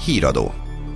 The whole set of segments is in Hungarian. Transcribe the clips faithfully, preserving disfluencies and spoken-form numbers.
Híradó.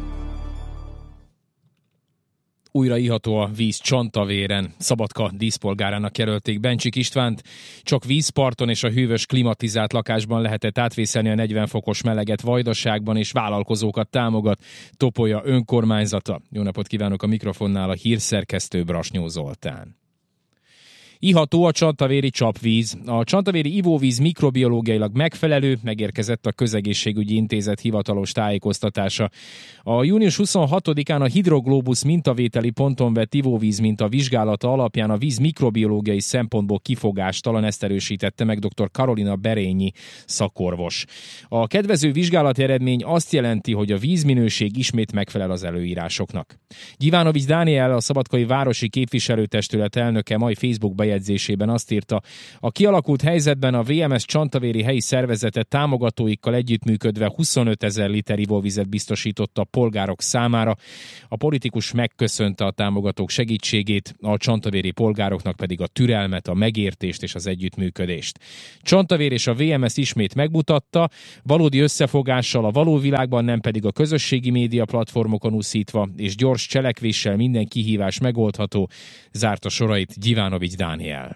Újra iható a víz Csantavéren. Szabadka díszpolgárának jelölték Bencsik Istvánt. Csak vízparton és a hűvös klimatizált lakásban lehetett átvészelni a negyven fokos meleget Vajdaságban, és vállalkozókat támogat Topolya önkormányzata. Jó napot kívánok, a mikrofonnál a hírszerkesztő Brasnyó Zoltán. Iható a csantavéri csapvíz. A csantavéri ivóvíz mikrobiológiailag megfelelő, megérkezett a Közegészségügyi Intézet hivatalos tájékoztatása. A június huszonhatodikán a Hidroglobus mintavételi ponton vett ivóvíz minta vizsgálata alapján a víz mikrobiológiai szempontból kifogástalan, ezt erősítette meg dr. Karolina Berényi szakorvos. A kedvező vizsgálati eredmény azt jelenti, hogy a vízminőség ismét megfelel az előírásoknak. Gyivanovics Dániel, a Szabadkai Városi Képviselőtestület elnöke mai Facebook bejegyzésében azt írta: a kialakult helyzetben a vé em es Csantavéri helyi szervezete támogatóikkal együttműködve huszonötezer liter ivóvizet biztosította a polgárok számára. A politikus megköszönte a támogatók segítségét, a csantavéri polgároknak pedig a türelmet, a megértést és az együttműködést. Csantavér és a vé em es ismét megmutatta, valódi összefogással a való világban, nem pedig a közösségi média platformokon úszítva, és gyors cselekvéssel minden kihívás megoldható, zárta sorait Gyivanovics Dániel.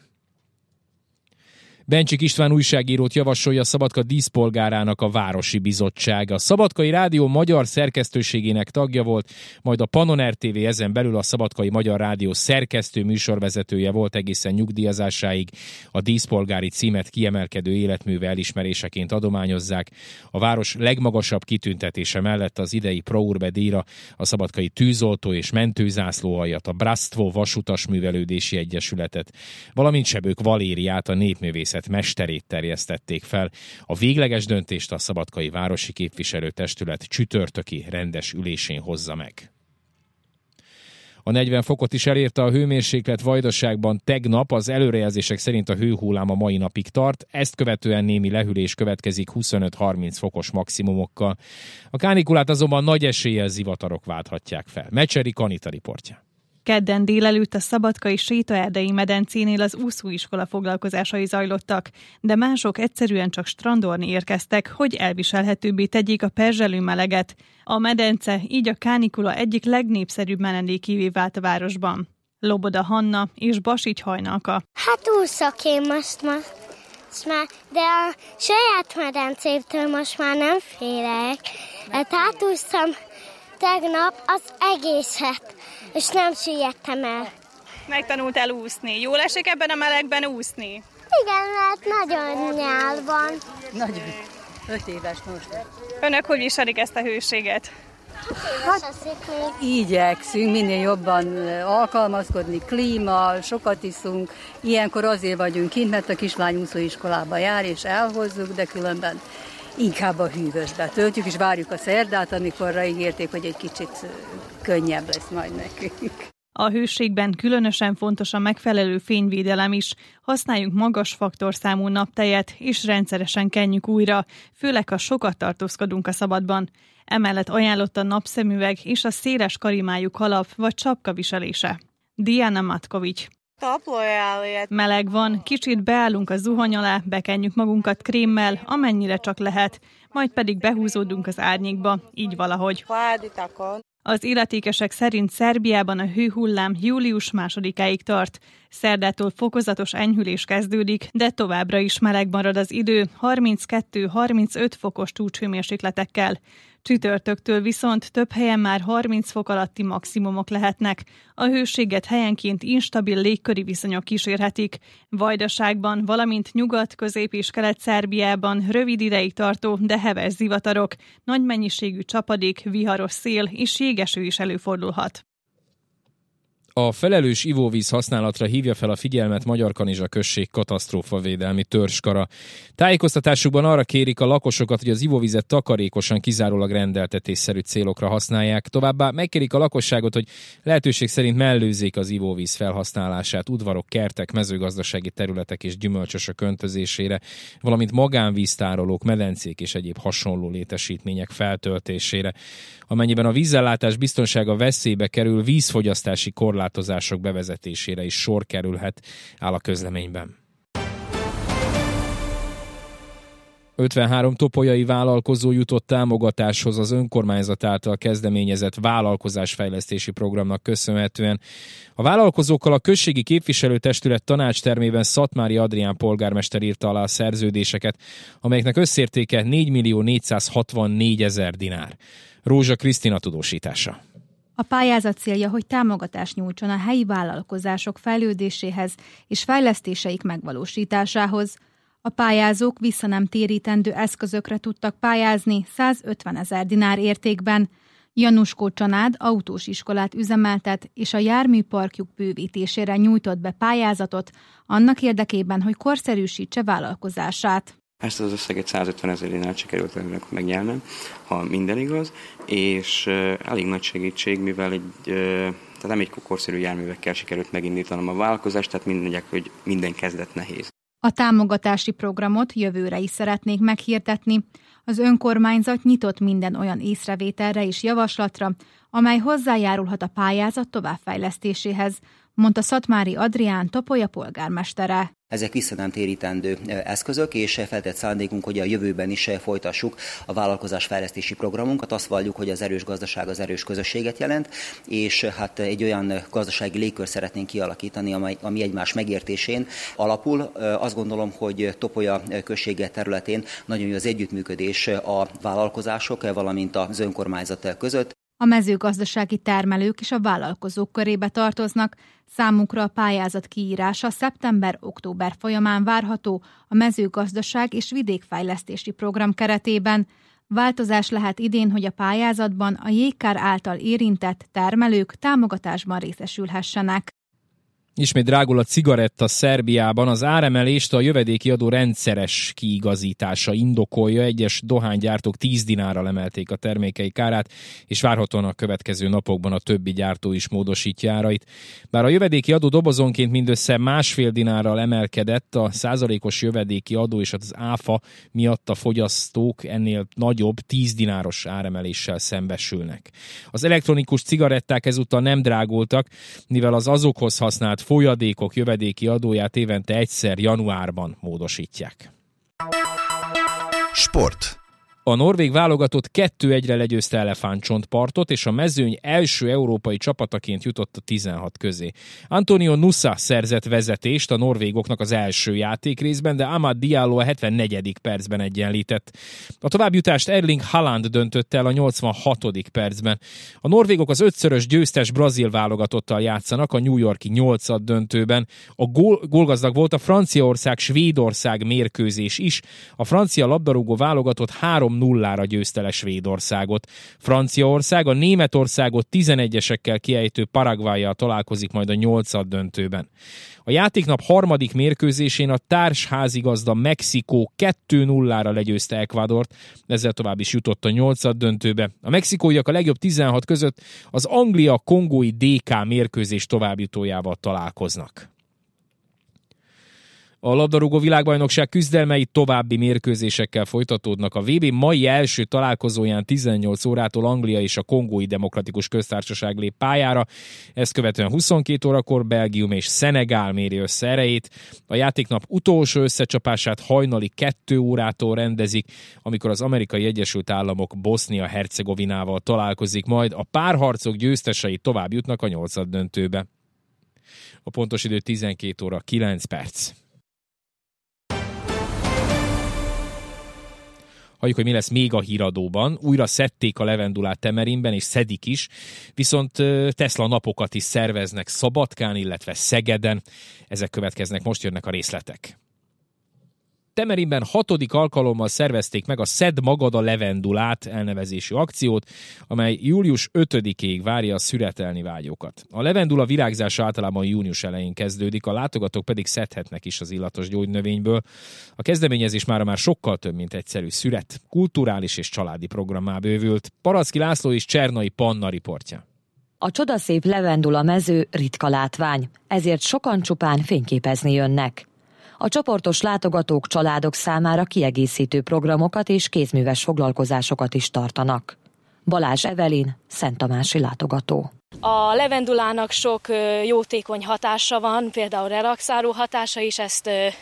Bencsik István újságírót javasolja Szabadka díszpolgárának a Városi Bizottság. A Szabadkai Rádió magyar szerkesztőségének tagja volt, majd a Pannon er té vé ezen belül a Szabadkai Magyar Rádió szerkesztő műsorvezetője volt egészen nyugdíjazásáig. A díszpolgári címet kiemelkedő életműve elismeréseként adományozzák. A város legmagasabb kitüntetése mellett az idei Pro Urbe díjra a Szabadkai Tűzoltó és Mentőzászlóaljat, a Brastvo Vasutas Művelődési Egyesületet, valamint Sebők Valériát, a népművészet mesterét terjesztették fel. A végleges döntést a Szabadkai Városi Képviselőtestület csütörtöki rendes ülésén hozza meg. A negyven fokot is elérte a hőmérséklet Vajdaságban tegnap, az előrejelzések szerint a hőhullám a mai napig tart, ezt követően némi lehűlés következik huszonöt-harminc fokos maximumokkal. A kánikulát azonban nagy eséllyel zivatarok válthatják fel. Mecseri Kanita riportja. Kedden délelőtt a szabadkai sétaerdei medencénél az úszóiskola foglalkozásai zajlottak, de mások egyszerűen csak strandolni érkeztek, hogy elviselhetőbbé tegyék a perzselő meleget. A medence így a kánikula egyik legnépszerűbb menedékévé vált a városban. Loboda Hanna és Basics Hajnalka. Hát úszok én most ma, már, de a saját medencémtől most már nem félek. Hát átúsztam tegnap az egészet, és nem süllyedtem el. Megtanultál úszni. Jól esik ebben a melegben úszni? Igen, mert nagyon nyál van. Nagyon. Öt éves most. Önök hogy viselik ezt a hőséget? Hát, igyekszünk minél jobban alkalmazkodni, klíma, sokat iszunk. Ilyenkor azért vagyunk kint, mert a kislány úszóiskolába jár, és elhozzuk, de különben inkább a hűvösbe töltjük, és várjuk a szerdát, amikor ígérték, hogy egy kicsit könnyebb lesz majd nekünk. A hőségben különösen fontos a megfelelő fényvédelem is. Használjunk magas faktorszámú naptejet, és rendszeresen kenjük újra, főleg ha sokat tartózkodunk a szabadban. Emellett ajánlott a napszemüveg és a széles karimájú kalap vagy csapka viselése. Diana Matkovics. Meleg van, kicsit beállunk a zuhany alá, bekenjük magunkat krémmel, amennyire csak lehet, majd pedig behúzódunk az árnyékba, így valahogy. Az illetékesek szerint Szerbiában a hőhullám július másodikáig tart. Szerdától fokozatos enyhülés kezdődik, de továbbra is meleg marad az idő, harminckettő-harmincöt fokos csúcshőmérsékletekkel. Csütörtöktől viszont több helyen már harminc fok alatti maximumok lehetnek. A hőséget helyenként instabil légköri viszonyok kísérhetik. Vajdaságban, valamint Nyugat-, Közép- és Kelet-Szerbiában rövid ideig tartó, de heves zivatarok, nagy mennyiségű csapadék, viharos szél és jégeső is előfordulhat. A felelős ivóvíz használatra hívja fel a figyelmet Magyarkanizsa község katasztrófavédelmi törzskara. Tájékoztatásukban arra kérik a lakosokat, hogy az ivóvizet takarékosan, kizárólag rendeltetésszerű célokra használják. Továbbá megkérik a lakosságot, hogy lehetőség szerint mellőzzék az ivóvíz felhasználását udvarok, kertek, mezőgazdasági területek és gyümölcsösök öntözésére, valamint magánvíztárolók, medencék és egyéb hasonló létesítmények feltöltésére. Amennyiben a vízellátás biztonsága veszélybe kerül, vízfogyasztási korlátozások bevezetésére is sor kerülhet, áll a közleményben. ötvenhárom topolyai vállalkozó jutott támogatáshoz az önkormányzat által kezdeményezett vállalkozásfejlesztési programnak köszönhetően. A vállalkozókkal a községi képviselőtestület tanácstermében Szatmári Adrián polgármester írta alá a szerződéseket, amelyeknek összértéke négymillió négyszázhatvannégyezer dinár. Rózsa Krisztina tudósítása. A pályázat célja, hogy támogatást nyújtson a helyi vállalkozások fejlődéséhez és fejlesztéseik megvalósításához. A pályázók vissza nem térítendő eszközökre tudtak pályázni százötvenezer dinár értékben. Januskó család autós iskolát üzemeltet, és a járműparkjuk bővítésére nyújtott be pályázatot annak érdekében, hogy korszerűsítse vállalkozását. Ezt az összeget százötvenezer dinárt sikerült önnek megnyernem, ha minden igaz, és elég nagy segítség, mivel egy, tehát nem egy korszerű járművekkel sikerült megindítanom a vállalkozást, tehát mindegyek, hogy minden kezdet nehéz. A támogatási programot jövőre is szeretnék meghirdetni. Az önkormányzat nyitott minden olyan észrevételre és javaslatra, amely hozzájárulhat a pályázat továbbfejlesztéséhez, mondta Szatmári Adrián Topolya polgármestere. Ezek vissza nem térítendő eszközök, és feltett szándékunk, hogy a jövőben is folytassuk a vállalkozásfejlesztési programunkat. Azt valljuk, hogy az erős gazdaság az erős közösséget jelent, és hát egy olyan gazdasági légkör szeretnénk kialakítani, amely, ami egymás megértésén alapul. Azt gondolom, hogy Topolya községe területén nagyon jó az együttműködés a vállalkozások, valamint az önkormányzat között. A mezőgazdasági termelők és a vállalkozók körébe tartoznak. Számukra a pályázat kiírása szeptember-október folyamán várható a mezőgazdaság és vidékfejlesztési program keretében. Változás lehet idén, hogy a pályázatban a jégkár által érintett termelők támogatásban részesülhessenek. Ismét drágul a cigaretta Szerbiában. Az áremelést a jövedéki adó rendszeres kiigazítása indokolja. Egyes dohánygyártók tíz dinárral emelték a termékeik árát, és várhatóan a következő napokban a többi gyártó is módosítja árait. Bár a jövedéki adó dobozonként mindössze másfél dinárral emelkedett, a százalékos jövedéki adó és az áfa miatt a fogyasztók ennél nagyobb tíz dináros áremeléssel szembesülnek. Az elektronikus cigaretták ezúttal nem drágultak, mivel az azokhoz használt folyadékok jövedéki adóját évente egyszer januárban módosítják. Sport. A norvég válogatott kettő egyre legyőzte Elefántcsontpartot, és a mezőny első európai csapataként jutott a tizenhat közé. Antonio Nusa szerzett vezetést a norvégoknak az első játékrészben, de Amad Diallo a hetvennegyedik percben egyenlített. A továbbjutást Erling Haaland döntötte el a nyolcvanhatodik percben. A norvégok az ötszörös győztes brazil válogatottal játszanak a New York-i nyolcad döntőben. A gól, gólgazdag volt a Franciaország-Svédország mérkőzés is. A francia labdarúgó válogatott három nullára győzte le Svédországot. Franciaország a Németországot tizenegyesekkel kiejtő Paraguayyal találkozik majd a nyolcad döntőben. A játéknap harmadik mérkőzésén a társházigazda Mexikó kettő nullára legyőzte Ecuadort, ezzel tovább is jutott a nyolcad döntőbe. A mexikóiak a legjobb tizenhat között az Anglia-Kongói dé ká mérkőzés továbbjutójával találkoznak. A labdarúgó világbajnokság küzdelmei további mérkőzésekkel folytatódnak. A vé bé mai első találkozóján tizennyolc órától Anglia és a Kongói Demokratikus Köztársaság lép pályára. Ezt követően huszonkét órakor Belgium és Szenegál méri össze erejét. A játéknap utolsó összecsapását hajnali kettő órától rendezik, amikor az Amerikai Egyesült Államok Bosznia-Hercegovinával találkozik, majd a párharcok győztesei tovább jutnak a nyolcad döntőbe. A pontos idő tizenkét óra kilenc perc. Halljuk, hogy mi lesz még a híradóban. Újra szedték a levendulát Temerinben, és szedik is, viszont Tesla napokat is szerveznek Szabadkán, illetve Szegeden. Ezek következnek, most jönnek a részletek. Temerinben hatodik alkalommal szervezték meg a Szedd magad a levendulát elnevezésű akciót, amely július ötödikéig várja a szüretelni vágyókat. A levendula virágzása általában június elején kezdődik, a látogatók pedig szedhetnek is az illatos gyógynövényből. A kezdeményezés mára már sokkal több, mint egyszerű szüret. Kulturális és családi programmá bővült. Paraszki László és Csernai Panna riportja. A csodaszép levendula mező ritka látvány, ezért sokan csupán fényképezni jönnek. A csoportos látogatók családok számára kiegészítő programokat és kézműves foglalkozásokat is tartanak. Balázs Evelin, szenttamási látogató. A levendulának sok jótékony hatása van, például relaxáló hatása is, ezt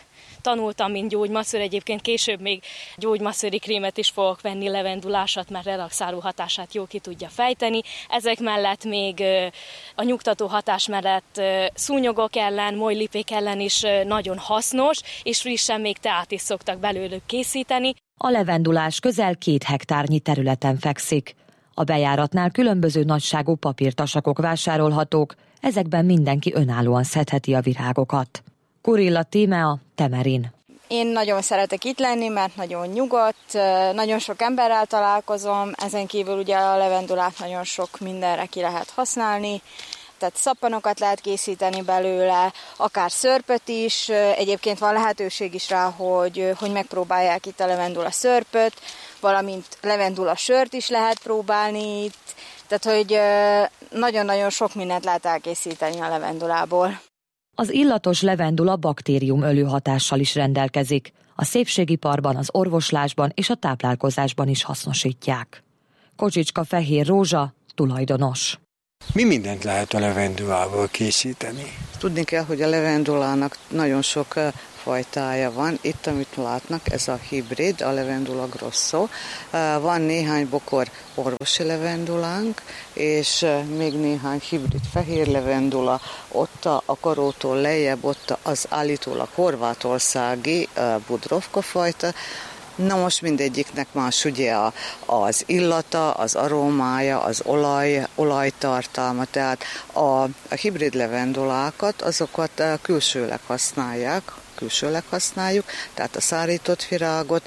tanultam, mint gyógymasször, egyébként később még gyógymasszöri krémet is fogok venni, levendulásat, mert relaxáló hatását jól ki tudja fejteni. Ezek mellett még a nyugtató hatás mellett szúnyogok ellen, molylipék ellen is nagyon hasznos, és frissen még teát is szoktak belőlük készíteni. A levendulás közel két hektárnyi területen fekszik. A bejáratnál különböző nagyságú papírtasakok vásárolhatók, ezekben mindenki önállóan szedheti a virágokat. Kurilla Tímea, Temerin. Én nagyon szeretek itt lenni, mert nagyon nyugodt, nagyon sok emberrel találkozom, ezen kívül ugye a levendulát nagyon sok mindenre ki lehet használni, tehát szappanokat lehet készíteni belőle, akár szörpöt is, egyébként van lehetőség is rá, hogy, hogy megpróbálják itt a levendula szörpöt, valamint levendula sört is lehet próbálni itt, tehát hogy nagyon-nagyon sok mindent lehet elkészíteni a levendulából. Az illatos levendula baktériumölő hatással is rendelkezik. A szépségiparban, az orvoslásban és a táplálkozásban is hasznosítják. Kocsicska Fehér Rózsa, tulajdonos. Mi mindent lehet a levendulából készíteni? Tudni kell, hogy a levendulának nagyon sok fajtája van. Itt, amit látnak, ez a hibrid, a levendula grosso. Van néhány bokor orvosi levendulánk, és még néhány hibrid fehér levendula. Ott a karótól lejjebb, ott az állítólag horvátországi Budrovka fajta. Na most mindegyiknek más ugye az illata, az arómája, az olaj, olajtartalma, tehát a, a hibrid levendulákat, azokat külsőleg használják, külsőleg használjuk, tehát a szárított virágot,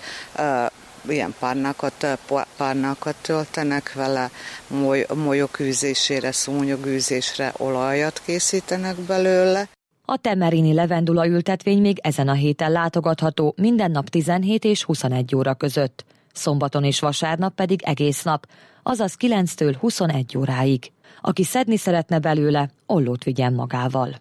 ilyen párnákat, párnákat töltenek vele, moly, molyokűzésére, szúnyogűzésre olajat készítenek belőle. A temerini levendula ültetvény még ezen a héten látogatható, minden nap tizenhét és huszonegy óra között. Szombaton és vasárnap pedig egész nap, azaz kilenctől huszonegy óráig. Aki szedni szeretne belőle, ollót vigyen magával.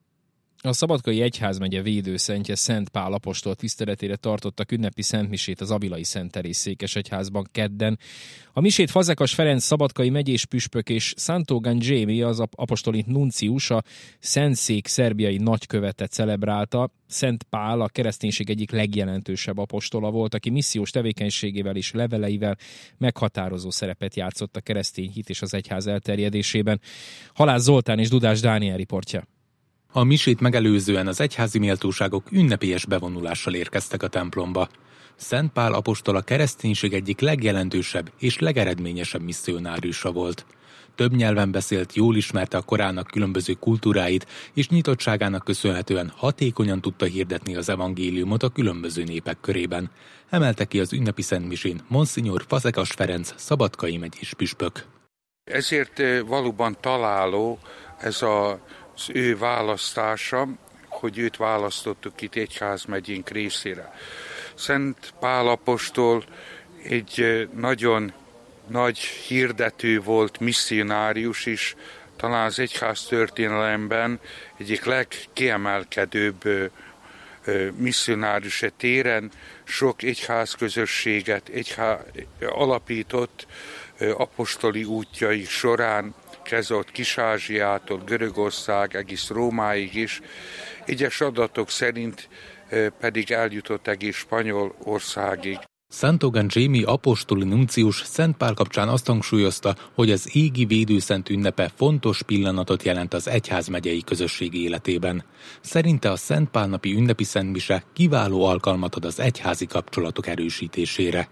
A Szabadkai Egyházmegye védőszentje Szent Pál apostol tiszteletére tartottak ünnepi szentmisét az Abilai Szent Teréz székesegyházban kedden. A misét Fazekas Ferenc szabadkai megyés püspök és Santo Gangemi, az apostoli nuncius, a Szentszék szerbiai nagykövete celebrálta. Szent Pál a kereszténység egyik legjelentősebb apostola volt, aki missziós tevékenységével és leveleivel meghatározó szerepet játszott a keresztény hit és az egyház elterjedésében. Halász Zoltán és Dudás Dániel riportja. A misét megelőzően az egyházi méltóságok ünnepélyes bevonulással érkeztek a templomba. Szent Pál apostol a kereszténység egyik legjelentősebb és legeredményesebb misszionáriusa volt. Több nyelven beszélt, jól ismerte a korának különböző kultúráit, és nyitottságának köszönhetően hatékonyan tudta hirdetni az evangéliumot a különböző népek körében. Emelte ki az ünnepi szentmisén Monsignor Fazekas Ferenc szabadkai megyés püspök. Ezért valóban találó ez a az ő választása, hogy őt választottuk itt egyházmegyénk részére. Szent Pál apostol egy nagyon nagy hirdető volt, misszionárius is, talán az egyház történelemben egyik legkiemelkedőbb misszionárius téren, sok egyházközösséget egyház, alapított apostoli útjai során, kezdett Kis-Ázsiától, Görögország, egész Rómáig is. Egyes adatok szerint pedig eljutott egész Spanyolországig. Santo Gangemi apostoli nuncius Szent Pál kapcsán azt hangsúlyozta, hogy az égi védőszent ünnepe fontos pillanatot jelent az egyházmegyei közösség életében. Szerinte a Szent Pál napi ünnepi szentmise kiváló alkalmat ad az egyházi kapcsolatok erősítésére.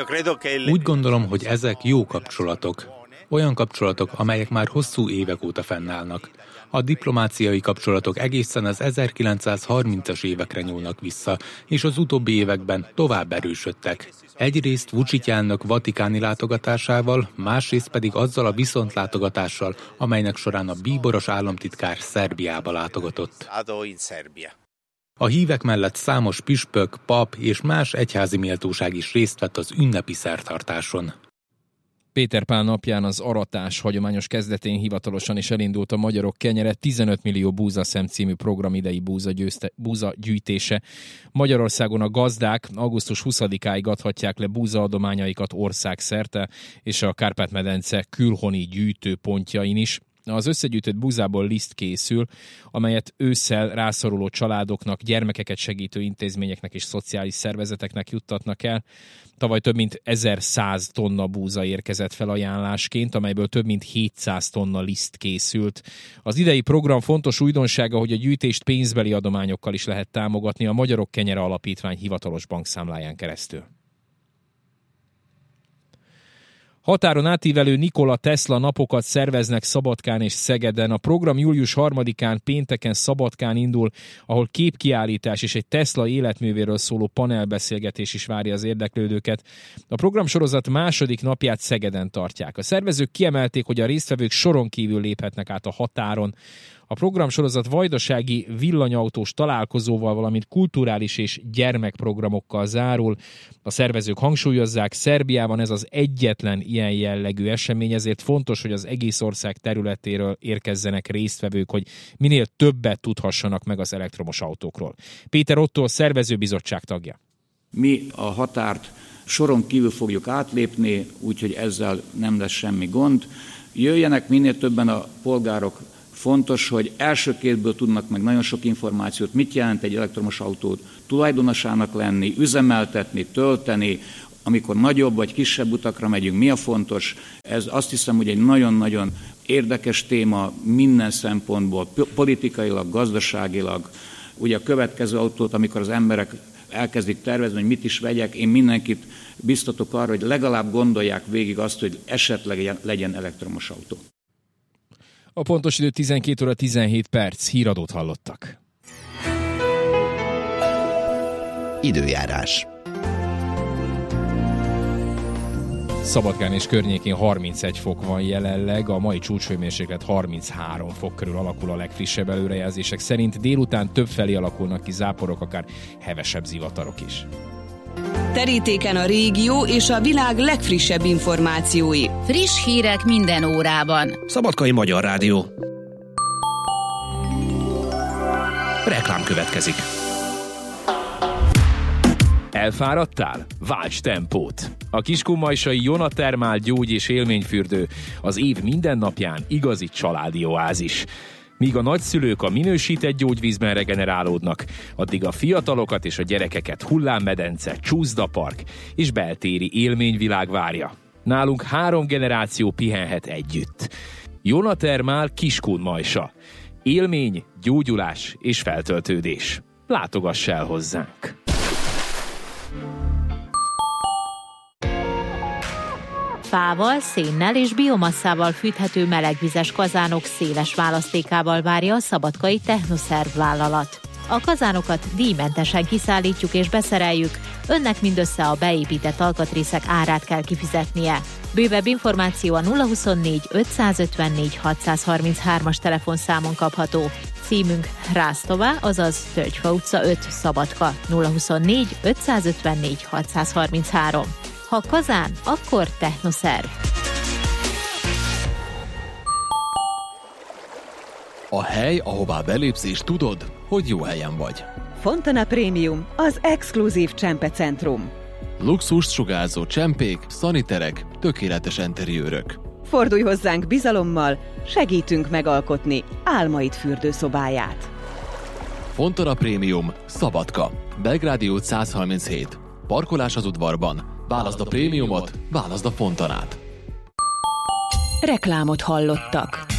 Úgy gondolom, hogy ezek jó kapcsolatok. Olyan kapcsolatok, amelyek már hosszú évek óta fennállnak. A diplomáciai kapcsolatok egészen az ezerkilencszázharmincas évekre nyúlnak vissza, és az utóbbi években tovább erősödtek. Egyrészt Vučić elnök vatikáni látogatásával, másrészt pedig azzal a viszontlátogatással, amelynek során a bíboros államtitkár Szerbiába látogatott. A hívek mellett számos püspök, pap és más egyházi méltóság is részt vett az ünnepi szertartáson. Péter Pál napján az aratás hagyományos kezdetén hivatalosan is elindult a Magyarok kenyere tizenöt millió búzaszem című program idei búza, győzte, búza gyűjtése. Magyarországon a gazdák augusztus huszadikáig adhatják le búzaadományaikat országszerte, és a Kárpát-medence külhoni gyűjtőpontjain is. Az összegyűjtött búzából liszt készül, amelyet ősszel rászoruló családoknak, gyermekeket segítő intézményeknek és szociális szervezeteknek juttatnak el. Tavaly több mint ezerszáz tonna búza érkezett felajánlásként, amelyből több mint hétszáz tonna liszt készült. Az idei program fontos újdonsága, hogy a gyűjtést pénzbeli adományokkal is lehet támogatni a Magyarok Kenyere Alapítvány hivatalos bankszámláján keresztül. Határon átívelő Nikola Tesla napokat szerveznek Szabadkán és Szegeden. A program július harmadikán pénteken Szabadkán indul, ahol képkiállítás és egy Tesla életművéről szóló panelbeszélgetés is várja az érdeklődőket. A programsorozat második napját Szegeden tartják. A szervezők kiemelték, hogy a résztvevők soron kívül léphetnek át a határon. A programsorozat vajdasági villanyautós találkozóval, valamint kulturális és gyermekprogramokkal zárul. A szervezők hangsúlyozzák, Szerbiában ez az egyetlen ilyen jellegű esemény, ezért fontos, hogy az egész ország területéről érkezzenek résztvevők, hogy minél többet tudhassanak meg az elektromos autókról. Péter Otto, a szervezőbizottság tagja. Mi a határt soron kívül fogjuk átlépni, úgyhogy ezzel nem lesz semmi gond. Jöjjenek minél többen a polgárok. Fontos, hogy első kézből tudnak meg nagyon sok információt, mit jelent egy elektromos autó tulajdonosának lenni, üzemeltetni, tölteni, amikor nagyobb vagy kisebb utakra megyünk, mi a fontos. Ez azt hiszem, hogy egy nagyon-nagyon érdekes téma minden szempontból, politikailag, gazdaságilag. Ugye a következő autót, amikor az emberek elkezdik tervezni, hogy mit is vegyek, én mindenkit biztatok arra, hogy legalább gondolják végig azt, hogy esetleg legyen elektromos autó. A pontos idő tizenkét óra tizenhét perc, híradót hallottak. Időjárás. Szabadkán és környékén harmincegy fok van jelenleg, a mai csúcshőmérséklet harminchárom fok körül alakul a legfrissebb előrejelzések szerint. Délután többfelé alakulnak ki záporok, akár hevesebb zivatarok is. Terítéken a régió és a világ legfrissebb információi. Friss hírek minden órában. Szabadkai Magyar Rádió. Reklám következik. Elfáradtál? Válts tempót! A kiskunmajsai Jona Termál gyógy- és élményfürdő az év minden napján igazi családi oázis. Míg a nagyszülők a minősített gyógyvízben regenerálódnak, addig a fiatalokat és a gyerekeket hullámmedence, csúszdapark és beltéri élményvilág várja. Nálunk három generáció pihenhet együtt. Jona Termál Kiskunmajsa. Élmény, gyógyulás és feltöltődés. Látogass el hozzánk! Fával, szénnel és biomasszával fűthető melegvizes kazánok széles választékával várja a szabadkai Technoszerv vállalat. A kazánokat díjmentesen kiszállítjuk és beszereljük, önnek mindössze a beépített alkatrészek árát kell kifizetnie. Bővebb információ a nulla huszonnégy ötszázötvennégy hatszázharminchárom-as telefonszámon kapható. Címünk Rásztová, azaz Tölgyfa utca öt, Szabadka, nulla huszonnégy ötszázötvennégy hatszázharminchárom. Ha kazán, akkor Technoszerv. A hely, ahová belépsz és tudod, hogy jó helyen vagy. Fontana Premium, az exkluzív csempecentrum. Luxust sugárzó csempék, szaniterek, tökéletes interiőrök. Fordulj hozzánk bizalommal, segítünk megalkotni álmaid fürdőszobáját. Fontana Premium, Szabadka, Belgrádi út száz harminchét. Parkolás az udvarban. Válaszd a prémiumot, válaszd a Fontanát. Reklámot hallottak.